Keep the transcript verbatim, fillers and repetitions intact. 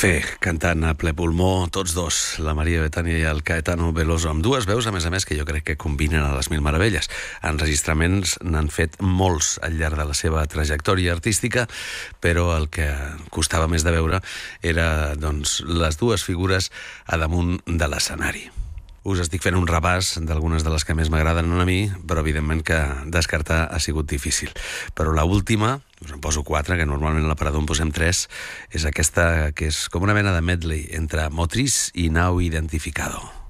Fe, cantant a ple pulmó, tots dos, la Maria Betània i el Caetano Veloso, amb dues veus, a més a més, que jo crec que combinen a les mil meravelles. Enregistraments n'han fet molts al llarg de la seva trajectòria artística, però el que costava més de veure era, doncs, les dues figures a damunt de l'escenari. Us estic fent un repàs d'algunes de les que més m'agraden a mi, però evidentment que descartar ha sigut difícil. Però la última, us en poso quatre, que normalment a l'aparador en posem tres, és aquesta que és com una mena de medley entre Motriz i Now Identificado.